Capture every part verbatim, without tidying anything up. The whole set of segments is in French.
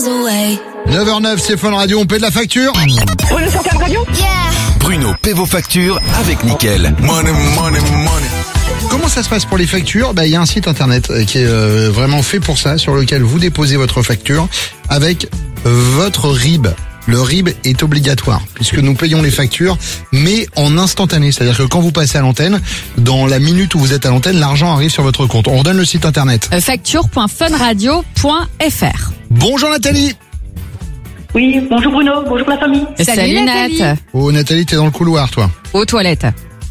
neuf heures neuf, c'est Fun Radio, on paie de la facture. Bruno sur Fun Radio. Yeah. Bruno paie vos factures avec Nickel. Money, money, money. Comment ça se passe pour les factures ? Bah, il y a un site internet qui est euh, vraiment fait pour ça, sur lequel vous déposez votre facture avec votre R I B. Le R I B est obligatoire puisque nous payons les factures, mais en instantané. C'est-à-dire que quand vous passez à l'antenne, dans la minute où vous êtes à l'antenne, l'argent arrive sur votre compte. On redonne le site internet. Euh, facture point fun radio point f r. Bonjour Nathalie. Oui, bonjour Bruno, bonjour la famille. Salut, Salut Nathalie. Nat. Oh Nathalie, t'es dans le couloir toi. Aux toilettes.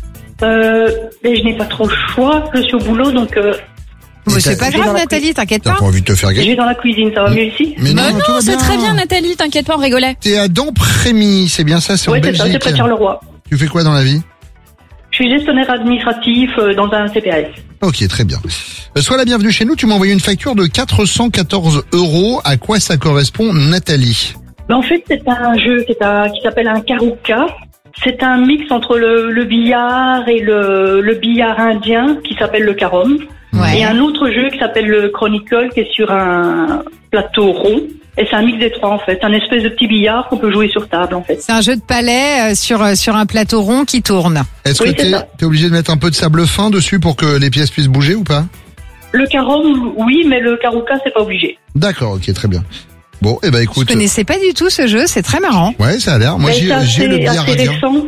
Euh, mais je n'ai pas trop le choix, je suis au boulot donc... Euh... Bon, c'est pas grave Nathalie, t'inquiète T'as pas. pas envie de te faire Je gagner. vais dans la cuisine, ça va mieux ici ? Mais non, Bah tout non, va c'est bien. très bien Nathalie, t'inquiète pas, on rigolait. T'es à Damprémy, c'est bien ça, c'est Oui, en c'est ça, Belgique. c'est pas le roi. Tu fais quoi dans la vie ? Je suis gestionnaire administratif euh, dans un C P A S. Ok, très bien. Euh, sois la bienvenue chez nous, tu m'as envoyé une facture de quatre cent quatorze euros. À quoi ça correspond, Nathalie ? Ben, en fait, c'est un jeu qui, est un- qui s'appelle un karuka. C'est un mix entre le, le billard et le, le billard indien qui s'appelle le carom. Ouais. Et un autre jeu qui s'appelle le Chronicle qui est sur un plateau rond. Et c'est un mix des trois en fait. Un espèce de petit billard qu'on peut jouer sur table en fait. C'est un jeu de palais euh, sur, euh, sur un plateau rond qui tourne. Est-ce Oui, que c'est t'es ça. t'es obligé de mettre un peu de sable fin dessus pour que les pièces puissent bouger ou pas ? Le carom, oui, mais le karuka, c'est pas obligé. D'accord, ok, très bien. Bon, eh ben Je écoute, connaissais pas du tout ce jeu, c'est très marrant. ouais, ça a l'air. Moi, Mais j'ai ça, j'ai c'est le billard assez indien. récent.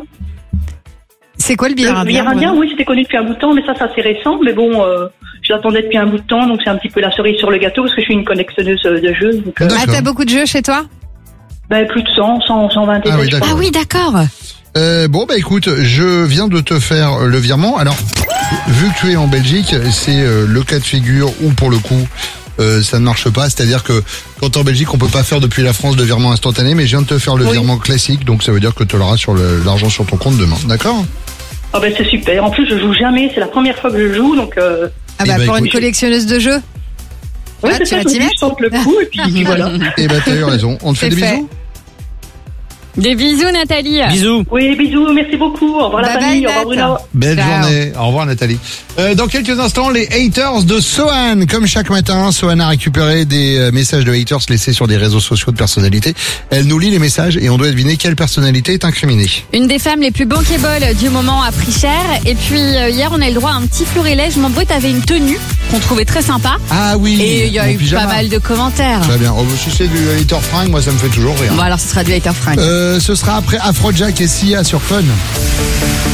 C'est quoi le billard Le indien billard indien, Bruno oui, c'était connu depuis un bout de temps, mais ça, c'est assez récent. Mais bon, euh, je l'attendais depuis un bout de temps, donc c'est un petit peu la cerise sur le gâteau, parce que je suis une collectionneuse de jeux. Donc, euh, D'accord. Ah, t'as beaucoup de jeux chez toi ben, plus de cent, cent, cent vingt Ah oui, je crois. d'accord. Ah oui, d'accord. Euh, bon, bah écoute, je viens de te faire le virement. Alors, vu que tu es en Belgique, c'est euh, le cas de figure où pour le coup, euh, ça ne marche pas. C'est-à-dire que quand t'es en Belgique, on peut pas faire depuis la France de virement instantané, mais je viens de te faire le Oui. virement classique, donc ça veut dire que tu l'auras sur le- l'argent sur ton compte demain. D'accord ? Ah ben, c'est super. En plus, je joue jamais, c'est la première fois que je joue, donc... Euh, Ah Eh bah ben, pour écoute. une collectionneuse de jeux. ouais, Ah, c'est tu ça, vas je me t'y dis, mettre je tente le coup, et puis, puis voilà. Eh ben, t'as eu raison. On te fait C'est des fait. bisous ? Des bisous Nathalie. Bisous. Oui, bisous, merci beaucoup. Au revoir la Bye famille, bye, au revoir Nat. Bruno. Belle Ciao. journée. Au revoir Nathalie. Euh, dans quelques instants, les haters de Sohan. Comme chaque matin, Sohan a récupéré des euh, messages de haters laissés sur des réseaux sociaux de personnalités. Elle nous lit les messages et on doit deviner quelle personnalité est incriminée. Une des femmes les plus bankable du moment a pris cher. Et puis euh, hier, on a eu le droit à un petit florilège. Mon brut avait une tenue qu'on trouvait très sympa. Ah oui. Et il y a mon eu pyjama. pas mal de commentaires. Très bien. Oh, si c'est du hater fringue, moi ça me fait toujours rire. Bon alors ce sera du hater fringue. Euh, ce sera après Afrojack et Sia sur Fun.